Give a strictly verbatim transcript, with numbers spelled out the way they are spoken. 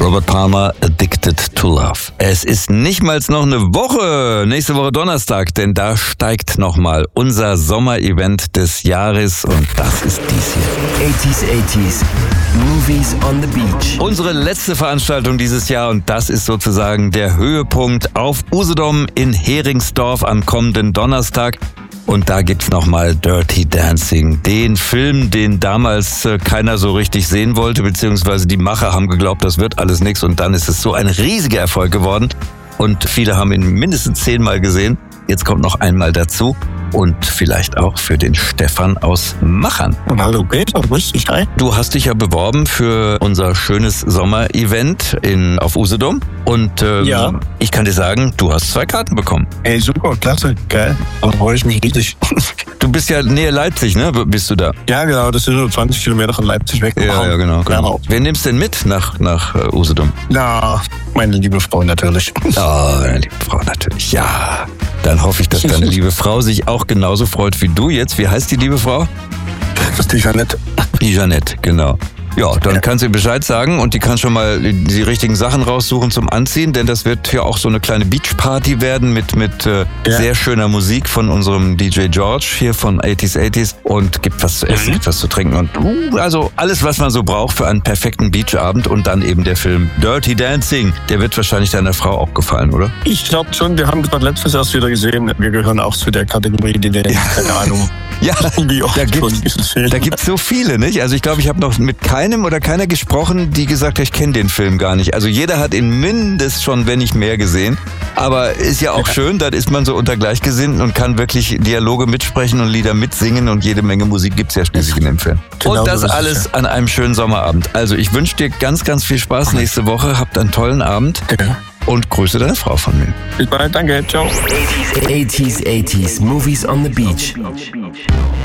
Robert Palmer, Addicted to Love. Es ist nicht mal noch eine Woche, nächste Woche Donnerstag, denn da steigt nochmal unser Sommerevent des Jahres und das ist dies hier. eighties, eighties, Movies on the Beach. Unsere letzte Veranstaltung dieses Jahr und das ist sozusagen der Höhepunkt auf Usedom in Heringsdorf am kommenden Donnerstag. Und da gibt's nochmal Dirty Dancing, den Film, den damals äh, keiner so richtig sehen wollte, beziehungsweise die Macher haben geglaubt, das wird alles nichts und dann ist es so ein riesiger Erfolg geworden und viele haben ihn mindestens zehnmal gesehen. Jetzt kommt noch einmal dazu und vielleicht auch für den Stefan aus Machern. Hallo Peter, grüß dich, hi. Du hast dich ja beworben für unser schönes Sommer-Event in, auf Usedom und ähm, Ja. ich kann dir sagen, du hast zwei Karten bekommen. Ey, super, klasse, geil. Da freue ich mich riesig. Du bist ja nähe Leipzig, ne? Bist du da? Ja, genau, das sind so zwanzig Kilometer von Leipzig weg. Ja, ja, genau. genau. Genau. Wer nimmst denn mit nach, nach uh, Usedom? Na, meine liebe Frau natürlich. Oh, deine liebe Frau natürlich. Ja, dann hoffe ich, dass deine liebe Frau sich auch genauso freut wie du jetzt. Wie heißt die liebe Frau? Das ist die Jeanette. Die Jeanette, genau. Ja, dann Ja. kannst du ihr Bescheid sagen und die kann schon mal die richtigen Sachen raussuchen zum Anziehen, denn das wird ja auch so eine kleine Beachparty werden mit mit äh, Ja. sehr schöner Musik von unserem D J George hier von eighties, eighties und gibt was zu essen, Mhm. gibt was zu trinken und uh, also alles, was man so braucht für einen perfekten Beachabend und dann eben der Film Dirty Dancing. Der wird wahrscheinlich deiner Frau auch gefallen, oder? Ich glaube schon, wir haben gerade letztes erst wieder gesehen. Wir gehören auch zu der Kategorie, die der, keine Ahnung, Ja, wie oft da schon gibt's, diesen Film. da gibt's so viele, nicht? Also ich glaube, ich habe noch mit keinem oder keiner gesprochen, die gesagt hat, ich kenne den Film gar nicht. Also jeder hat ihn mindestens schon, wenn nicht mehr gesehen. Aber ist ja auch Ja. schön, dann ist man so unter Gleichgesinnten und kann wirklich Dialoge mitsprechen und Lieder mitsingen und jede Menge Musik gibt's ja schließlich in dem Film. Genau und das so ist es, alles an einem schönen Sommerabend. Also ich wünsche dir ganz, ganz viel Spaß nächste Woche. Habt einen tollen Abend Ja. und grüße deine Frau von mir. Bis bald, danke, ciao. eighties, eighties, Movies on the Beach.